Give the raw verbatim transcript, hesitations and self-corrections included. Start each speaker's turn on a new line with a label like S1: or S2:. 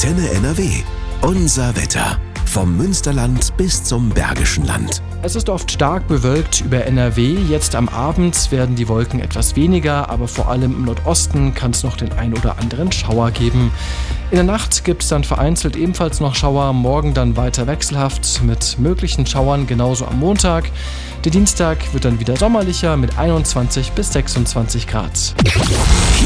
S1: Antenne N R W. Unser Wetter. Vom Münsterland bis zum Bergischen Land.
S2: Es ist oft stark bewölkt über N R W. Jetzt am Abend werden die Wolken etwas weniger, aber vor allem im Nordosten kann es noch den ein oder anderen Schauer geben. In der Nacht gibt es dann vereinzelt ebenfalls noch Schauer, morgen dann weiter wechselhaft mit möglichen Schauern, genauso am Montag. Der Dienstag wird dann wieder sommerlicher mit einundzwanzig bis sechsundzwanzig Grad.